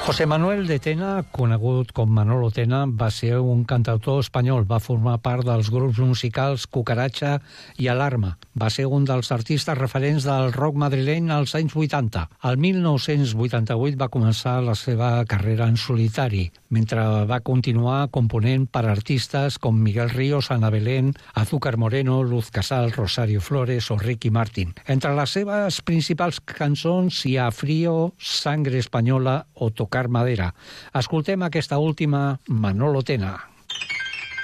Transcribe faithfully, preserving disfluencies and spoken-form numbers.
José Manuel de Tena, conegut com Manolo Tena, va ser un cantautor espanyol. Va formar part dels grups musicals Cucaratxa i Alarma. Va ser un dels artistes referents del rock madrileny als anys vuitanta. El mil nou-cents vuitanta-vuit va començar la seva carrera en solitari, mentre va continuar component per artistes com Miguel Ríos, Ana Belén, Azúcar Moreno, Luz Casal, Rosario Flores o Ricky Martin. Entre les seves principals cançons hi ha Frío, Sangre Espanyola o Tocar Madera. Escoltem aquesta última, Manolo Tena.